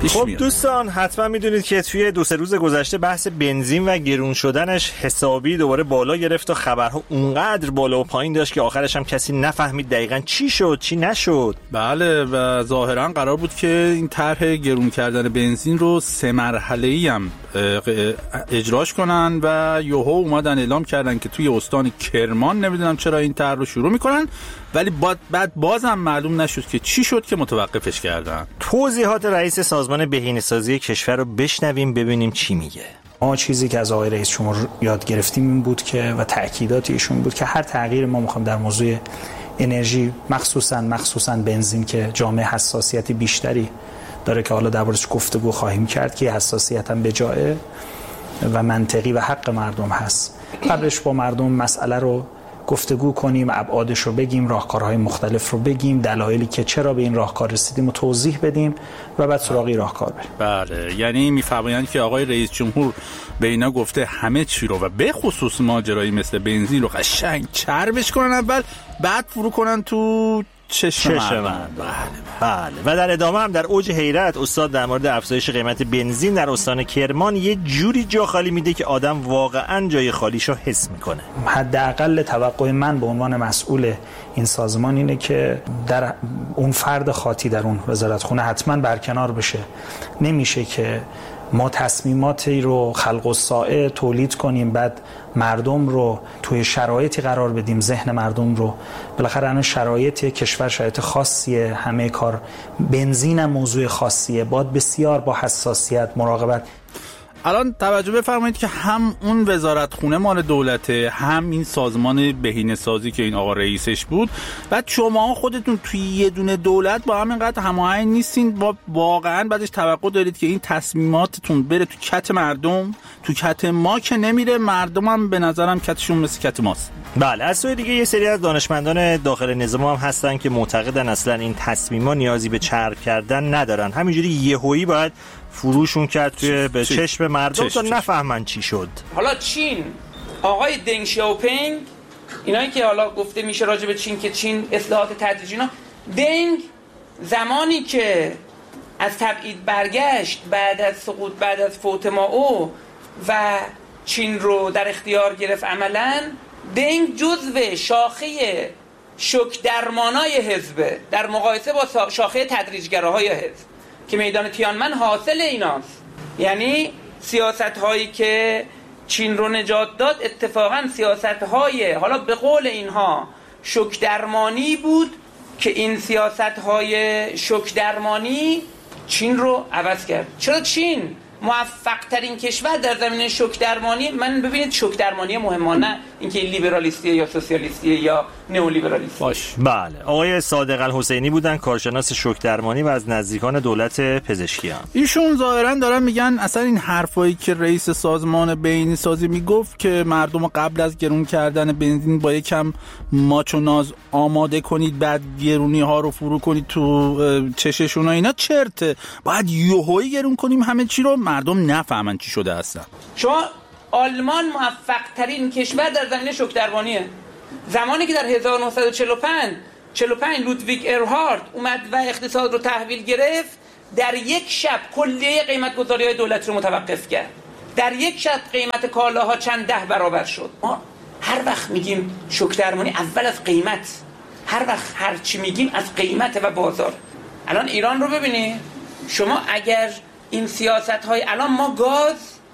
خب دوستان حتما میدونید که توی 2-3 روز گذشته بحث بنزین و گرون شدنش حسابی دوباره بالا گرفت و خبرها اونقدر بالا و پایین داشت که آخرش هم کسی نفهمید دقیقاً چی شد چی نشد. بله و ظاهرا قرار بود که این طرح گرون کردن بنزین رو 3 مرحله‌ای هم اجراش کنن و یوهو اومدن اعلام کردن که توی استان کرمان نمیدونم چرا این طرح رو شروع میکنن، ولی بعد بازم معلوم نشد که چی شد که متوقفش کردن. توضیحات رئیس سازمان بهینه‌سازی کشور رو بشنویم ببینیم چی میگه. ما چیزی که از آقای رئیس جمهور یاد گرفتیم این بود که و تأکیدات ایشون بود که هر تغییر ما میخوام در موضوع انرژی مخصوصاً بنزین که جامعه حساسیتی بیشتری داره که حالا دربارش گفتگو خواهیم کرد که حساسیت هم به جایه و منطقی و حق مردم هست. قبلش با مردم مسئله رو گفتگو کنیم، ابعادش رو بگیم، راهکارهای مختلف رو بگیم، دلایلی که چرا به این راهکار رسیدیم و توضیح بدیم و بعد سراغ راهکار بریم. بله، یعنی میفهمند که آقای رئیس جمهور به اینا گفته همه چی رو و به خصوص ماجرایی مثل بنزین رو قشنگ چربش کنن اول، بعد فرو کنن تو چشم من. بله. و در ادامه هم در اوج حیرت استاد در مورد افزایش قیمت بنزین در استان کرمان یه جوری جا خالی میده که آدم واقعا جای خالیشو حس میکنه. حداقل توقع من به عنوان مسئول این سازمان اینه که در اون فرد خاطی در اون وزارتخونه حتما برکنار بشه. نمیشه که ما تصمیماتی رو خلق الساعه تولید کنیم بعد مردم رو توی شرایطی قرار بدیم، ذهن مردم رو بالاخره الان شرایط کشور شرایط خاصیه، همه کار بنزین هم موضوع خاصیه، باید بسیار با حساسیت مراقبت. الان توجه بفرمایید که هم اون وزارتخونه مال دولته، هم این سازمان بهینه‌سازی که این آقا رئیسش بود، بعد شما خودتون توی یه دونه دولت با همینقدر هماهنگ نیستین، با واقعا بعدش توقع دارید که این تصمیماتتون بره تو کت مردم، تو کت ما که نمیره، مردم هم به نظرم کتشون مثل کت ماست. بله، از سوی دیگه یه سری از دانشمندان داخل نظام هم هستن که معتقدن اصلا این تصمیما نیازی به چرب کردن ندارن، همینجوری یهویی باید فروشون کرد توی به چشم مردم تا نفهمن چی شد. حالا چین، آقای دنگ شیاوپینگ، اینایی که حالا گفته میشه راجع به چین که چین اصلاحات تدریجی اینا، دنگ زمانی که از تبعید برگشت بعد از سقوط، بعد از فوت مائو و چین رو در اختیار گرفت، عملاً دنگ جزو شاخه شوک درمانای حزب در مقایسه با شاخه تدریجگراهای حزب که میدان تیانمن حاصل ایناست. یعنی سیاست هایی که چین رو نجات داد اتفاقا سیاست های حالا به قول اینها شوک درمانی بود که این سیاست های شوک درمانی چین رو عوض کرد. چرا چین موفق ترین کشور در زمینه شوک درمانی؟ من ببینید شوک درمانی مهمه، نه اینکه لیبرالیستیه یا سوسیالیستیه یا نئولیبرالیست. باش. بله، آقای صادق الحسینی بودن، کارشناس شوک درمانی و از نزدیکان دولت پزشکی هم. ایشون ظاهرا دارن میگن اصلا این حرفایی که رئیس سازمان بهینه‌سازی میگفت که مردم قبل از گرون کردن بنزین با یکم ماچ و ناز آماده کنید بعد گرونی ها رو فرو کنید تو چششون و اینا چرته، باید یهویی گرون کنیم همه چی رو، مردم نفهمن چی شده اصلا. شما آلمان موفق ترین کشور در زمینه شوک درمانیه. زمانی که در 1945 لودویگ ارهارد اومد و اقتصاد رو تحویل گرفت، در یک شب کلیه قیمت گذاری های دولت رو متوقف کرد. در یک شب قیمت کالاها چند 10 برابر شد. ما هر وقت میگیم شوک درمانی اول از قیمت، هر وقت هر چی میگیم از قیمت و بازار. الان ایران رو ببینید شما، اگر این سیاست های الان ما گاز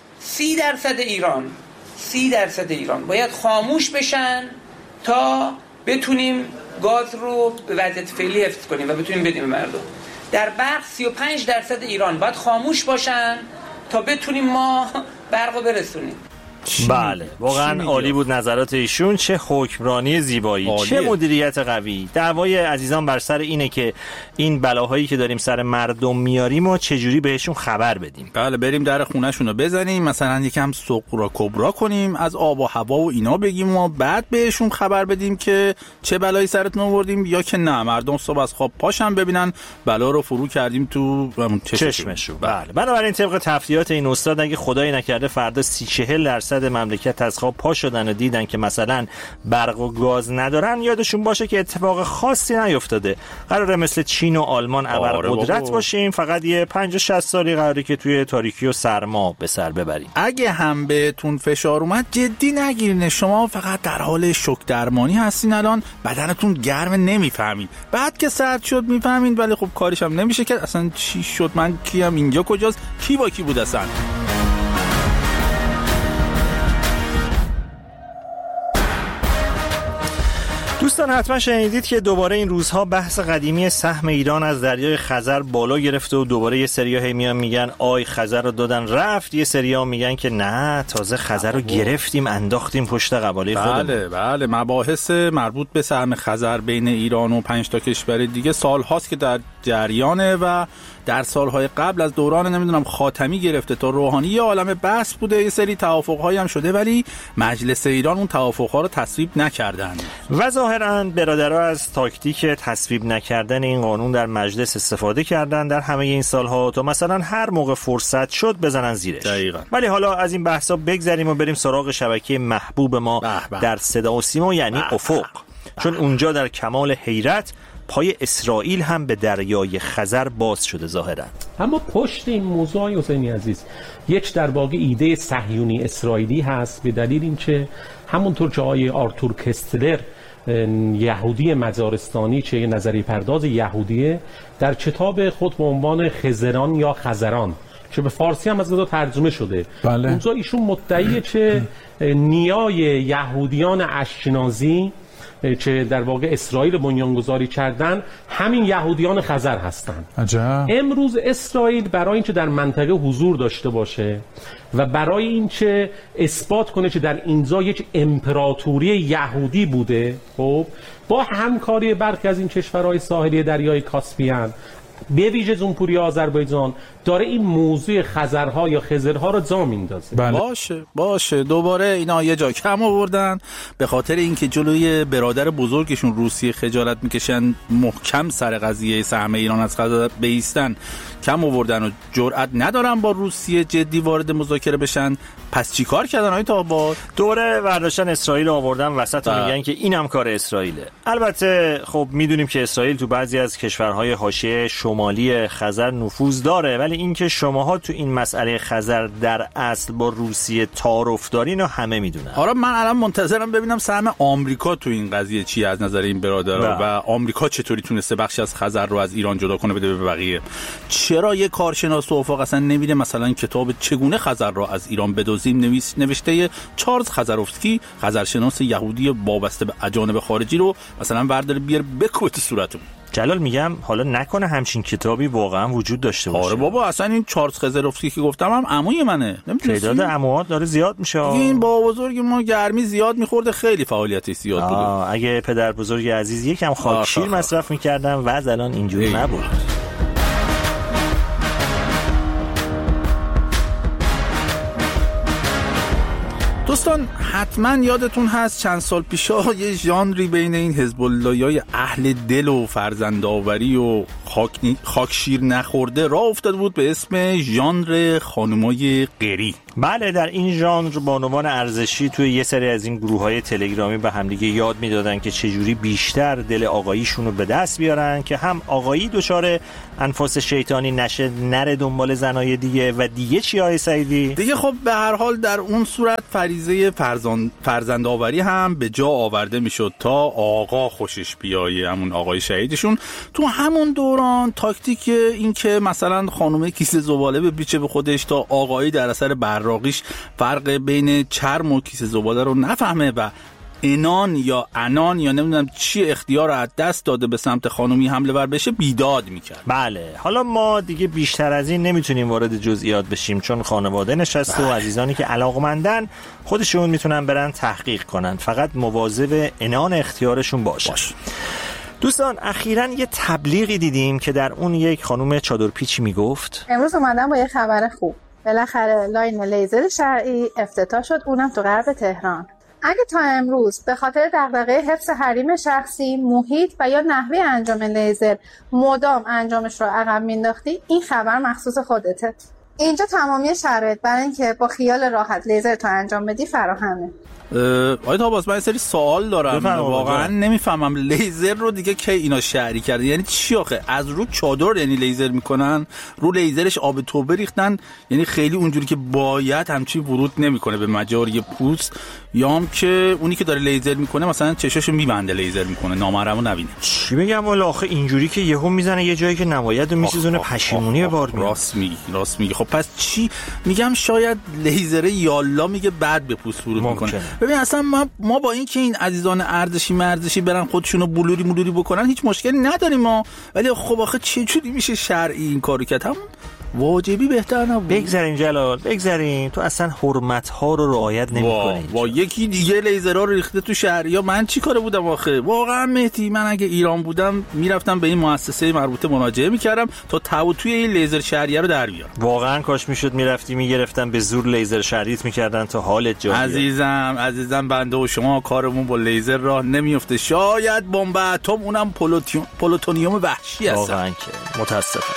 30% ایران باید خاموش بشن تا بتونیم گاز رو به وضعیت فعلی حفظ کنیم و بتونیم بدیم مردم. در برق 35% ایران باید خاموش باشن تا بتونیم ما برق رو برسونیم. بله، واقعا عالی بود نظرات ایشون. چه حکمرانی زیبایی، عالیه. چه مدیریت قوی. دعوای عزیزان بر سر اینه که این بلاهایی که داریم سر مردم میاریم و چجوری بهشون خبر بدیم. بله، بریم در خونه‌شون رو بزنیم، مثلا یکم سقرا کبرا کنیم، از آب و هوا و اینا بگیم و بعد بهشون خبر بدیم که چه بلایی سرتون آوردیم، یا که نه مردم صبح از خواب پاشن ببینن بلا رو فرو کردیم تو چشمشون. بله، بنابراین طبق تفصیلات این استاد اگه خدای نکرده فردا 30-40% درصد مملکت از خواب پا شدن و دیدن که مثلا برق و گاز ندارن، یادشون باشه که اتفاق خاصی نیفتاده. قراره مثل چین و آلمان ابرقدرت باشیم، فقط یه 50-60 سالی قراره که توی تاریکی و سرما به سر ببریم. اگه هم بهتون فشار اومد جدی نگیرین، شما فقط در حال شوک درمانی هستین. الان بدنتون گرم نمیفهمین، بعد که سرد شد میفهمین، ولی خب کارش هم نمیشه که اصلا چی شد، من کیم، اینجا کجاست، کی با کی بود اصلا. دوستان حتما شنیدید که دوباره این روزها بحث قدیمی سهم ایران از دریای خزر بالا گرفته و دوباره یه سریا هی میان میگن آی خزر رو دادن رفت، یه سریا میگن که نه تازه خزر رو گرفتیم انداختیم پشت قباله خودمون. بله مباحث مربوط به سهم خزر بین ایران و 5 تا کشور دیگه سال هاست که در جریانه و در سالهای قبل از دوران نمیدونم خاتمی گرفته تا روحانی یه عالمه بحث بوده، یه سری توافق‌هایی هم شده، ولی مجلس ایران اون توافق‌ها رو تصویب نکردن و ظاهراً برادرها از تاکتیک تصویب نکردن این قانون در مجلس استفاده کردن در همه این سالها تا مثلا هر موقع فرصت شد بزنن زیرش. دقیقاً. ولی حالا از این بحثا بگذریم و بریم سراغ شبکه محبوب ما در صدا و سیما، یعنی افق. چون اونجا در کمال حیرت پای اسرائیل هم به دریای خزر باز شده ظاهرا. اما پشت این موضوع حسینی عزیز یک در واقع ایده صهیونی اسرائیلی هست، به دلیل اینکه همونطور که آقای آرتور کستلر یهودی مجارستانی چه نظریه پرداز یهودیه در کتاب خود به عنوان خزران یا خزران که به فارسی هم از اونجا ترجمه شده، اونجا ایشون مدعیه که نیای یهودیان اشکنازی که در واقع اسرائیل بنیانگذاری کردن همین یهودیان خزر هستند. امروز اسرائیل برای اینکه در منطقه حضور داشته باشه و برای اینکه اثبات کنه که در اینجا یک امپراتوری یهودی بوده، خب با همکاری برخی از این کشورهای ساحلی دریای کاسپیان به ویژه جمهوری آذربایجان داره این موضوع خزرها یا خزرها رو جا میندازه. باشه دوباره اینا یه جا کم آوردن به خاطر اینکه جلوی برادر بزرگشون روسیه خجالت میکشن محکم سر قضیه سهم ایران از خزر بایستن، کم آوردن و جرئت ندارن با روسیه جدی وارد مذاکره بشن. پس چیکار کردن آقای تابات؟ دوره برداشتن اسرائیل رو آوردن وسط و میگن که اینم کار اسرائیله. البته خب میدونیم که اسرائیل تو بعضی از کشورهای حاشیه شمالی خزر نفوذ داره، ولی اینکه شماها تو این مسئله خزر در اصل با روسیه تعارف دارین و همه میدونن. آره من الان منتظرم ببینم سهم آمریکا تو این قضیه چی از نظر این برادرها و آمریکا چطوری تونسته بخشی از خزر رو از ایران جدا کنه بده به بقیه. چرا یه کارشناس افق اصلا نمیره مثلا کتاب چگونه خزر رو از ایران بدزدیم نوشته چارلز خزروفسکی، خزرشناس یهودی وابسته به اجانب خارجی رو مثلا برداره بیار بکوبه تو صورتمون. جلال میگم حالا نکنه همچین کتابی واقعا وجود داشته باشه. آره بابا اصلا این چارلز خزروفسکی که گفتم هم عموی منه. تعداد عموات داره زیاد میشه. این بابا بزرگ ما گرمی زیاد میخورده، خیلی فعالیتش زیاد بوده. اگه پدر بزرگ عزیز یکم خاکشیر مصرف میکردن وضع الان اینجوری نبود. دوستان حتما یادتون هست چند سال پیشا یه ژانری بین این حزب الله‌های اهل دل و فرزندآوری و خاکشیر نخورده راه افتاده بود به اسم ژانر خانمای قری. بله در این ژانر بانوان ارزشی توی یه سری از این گروه‌های تلگرامی به همدیگه یاد میدادن که چجوری بیشتر دل آقاییشون رو به دست بیارن که هم آقایی دچار انفاس شیطانی نشه، نره دنبال زنای دیگه و دیگه چی های سعیدی؟ دیگه خب به هر حال در اون صورت فریضه فرزندآوری هم به جا آورده میشد تا آقا خوشش بیایه، همون آقای شهیدشون. تو همون دوران تاکتیک این که مثلا خانومه کیسه زباله بپیچه به خودش تا آقایی در اثر براقیش فرق بین چرم و کیسه زباله رو نفهمه و انان یا نمیدونم چی اختیار رو از دست داده به سمت خانومی حمله ور بشه بیداد میکرد. بله حالا ما دیگه بیشتر از این نمیتونیم وارد جزئیات بشیم چون خانواده نشسته و عزیزانی که علاقمندن خودشون میتونن برن تحقیق کنن، فقط مواظب انان اختیارشون باشن. دوستان اخیراً یه تبلیغی دیدیم که در اون یک خانم چادرپیچی میگفت امروز اومدم با یه خبر خوب، بالاخره لاین لیزر شرعی افتتاح شد، اونم تو غرب تهران. اگه تا امروز به خاطر دغدغه حفظ حریم شخصی، محیط و یا نحوه انجام لیزر مدام انجامش رو عقب مینداختی، این خبر مخصوص خودته. اینجا تمامی شرایط برای اینکه با خیال راحت لیزر تو انجام بدی فراهمه. آقای طاباس من یه سری سوال دارم، واقعا نمیفهمم لیزر رو دیگه کی اینا شهری کرده، یعنی چی آخه؟ از رو چادر یعنی لیزر میکنن، رو لیزرش آب توبه ریختن، یعنی خیلی اونجوری که باید همچی ورود نمیکنه به مجاری پوست، یا هم که اونی که داره لیزر میکنه مثلا چشاشو میبنده لیزر میکنه نامحرمو نبینه؟ چی بگم والا آخه اینجوری که یهو میزنه یه جایی که نباید و میسوزونه، پشیمونی به بار میاد. راست میگی. خب پس چی میگم؟ شاید لیزر یالا میگه بعد به پوست ورود میکنه. ببین اصلا ما با این که این عزیزان ارزشی برن خودشونو بلوری بکنن هیچ مشکلی نداریم ما، ولی خب آخه چه جوری میشه شرعی این کارو کرد؟ هم واجبی بهتر نبود. بگذاریم جلال، بگذاریم. تو اصلا حرمت ها رو رعایت نمی‌کنی. وا یکی دیگه لیزرها رو ریخته تو شهریا، من چی کاره بودم آخه؟ واقعا مهدی من اگه ایران بودم میرفتم به این مؤسسه مربوطه مراجعه میکردم تا توی این لیزر شهریه رو در بیارم. واقعا کاش میشد میرفتی میگرفتم به زور لیزر شهریت میکردن تا حالت جا بیاد. عزیزم بنده و شما کارمون با لیزر راه نمیفته، شاید بمب اتم، اونم پلوتونیوم وحشی هست. واقعا که متاسفم.